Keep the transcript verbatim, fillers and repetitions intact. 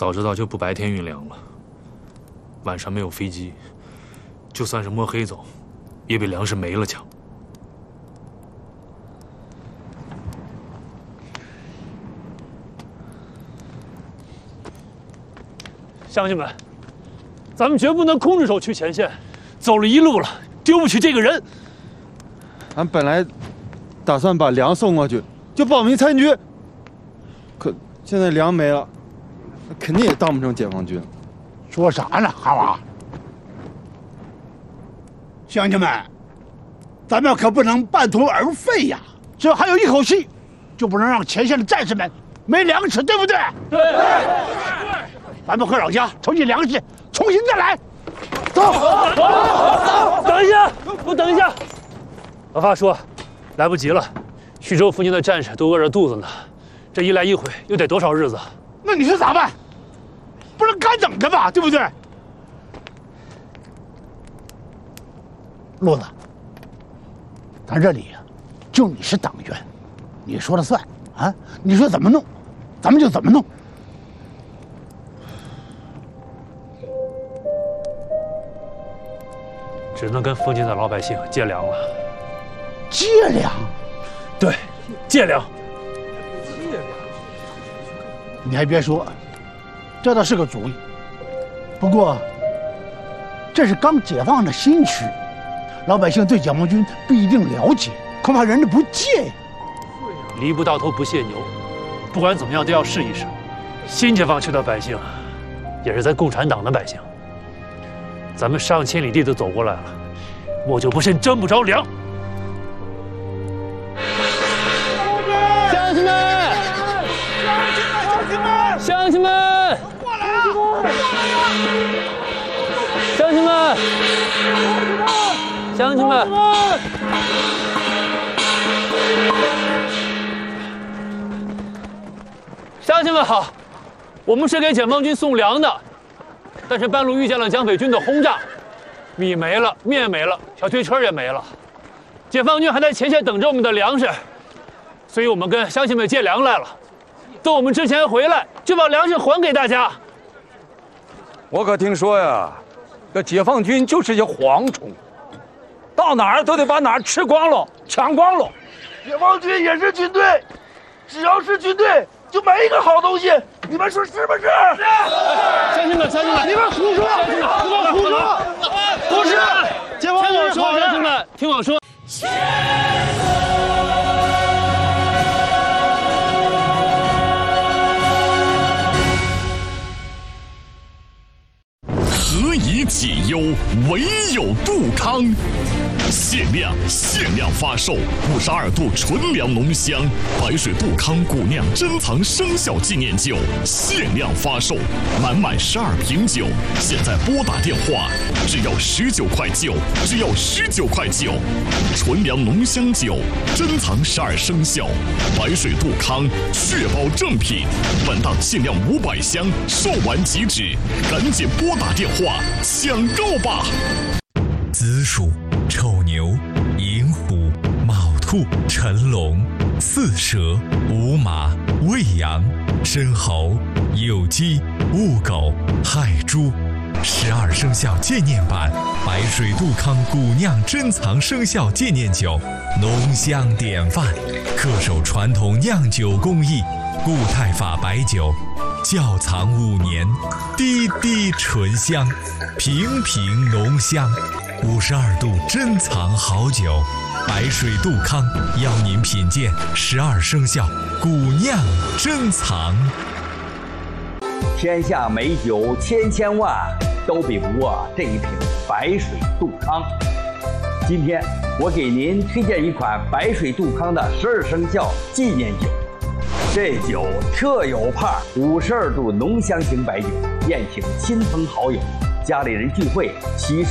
早知道就不白天运粮了。晚上没有飞机，就算是摸黑走，也比粮食没了强。 乡亲们，咱们绝不能空着手去前线，走了一路了，丢不起这个人。 俺本来打算把粮送过去，就报名参军。可现在粮没了，肯定也当不成解放军。 说啥呢，哈娃？乡亲们，咱们可不能半途而废呀！只要还有一口气，就不能让前线的战士们没粮食，对不对？ 对。 咱们回老家筹集粮食，重新再来。走， 走，等一下，我等一下。老发说，来不及了，徐州附近的战士都饿着肚子呢，这一来一回又得多少日子？ 那你说咋办？不能干等着吧，对不对？路子，咱这里就你是党员，你说了算啊！你说怎么弄，咱们就怎么弄。 只能跟附近的老百姓借粮了。 借粮？ 对，借粮。 借粮？你还别说，这倒是个主意。不过，这是刚解放的新区，老百姓对解放军不一定了解，恐怕人家不借呀。 犁不到头不谢牛，不管怎么样都要试一试。新解放区的百姓，也是咱共产党的百姓。咱们上千里地都走过来了，我就不信争不着粮。乡亲们，乡亲们，过来啊！过来呀！乡亲们，乡亲们，乡亲们好，我们是给解放军送粮的。但是半路遇见了蒋匪军的轰炸，米没了，面没了，小推车也没了，解放军还在前线等着我们的粮食，所以我们跟乡亲们借粮来了。等我们之前回来，就把粮食还给大家。 我可听说呀，这解放军就是些蝗虫，到哪儿都得把哪儿吃光了，抢光了。 解放军也是军队，只要是军队，就没一个好东西。你们说是不是？ 是。乡亲们，乡亲们， 你们胡说！ 乡亲们， 你们胡说！ 不是，听我说，乡亲们，听我说。 何以解忧，唯有杜康。限量限量发售五十二度纯粮浓香白水杜康古酿珍藏生肖纪念酒，限量发售，满满十二瓶酒，现在拨打电话，只要十九块九，只要十九块九。纯粮浓香酒，珍藏十二生肖，白水杜康，确保正品。本档限量五百箱，售完即止，赶紧拨打电话抢购吧！ 子鼠、丑牛、寅虎、卯兔、辰龙、巳蛇、午马、未羊、申猴、酉鸡、戊狗、亥猪。十二生肖纪念版白水杜康古酿珍藏生肖纪念酒，浓香典范，恪守传统酿酒工艺，固态法白酒，窖藏五年，滴滴醇香，瓶瓶浓香。五十二度珍藏好酒，白水杜康邀您品鉴十二生肖古酿珍藏。 天下美酒千千万，都比不过这一瓶白水杜康。今天我给您推荐一款白水杜康的十二生肖纪念酒。这酒特有派，五十二度浓香型白酒，宴请亲朋好友、家里人聚会，其